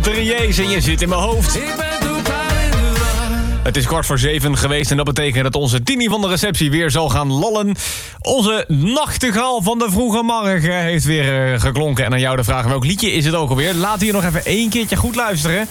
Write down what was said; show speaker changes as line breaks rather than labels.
Triés en je zit in mijn hoofd.
Ik ben totaal in de war.
Het is 6:15 geweest en dat betekent dat onze Tini van de receptie weer zal gaan lallen. Onze nachtegaal van de vroege morgen heeft weer geklonken. En aan jou de vraag, welk liedje is het ook alweer? Laat hier nog even 1 keertje goed luisteren.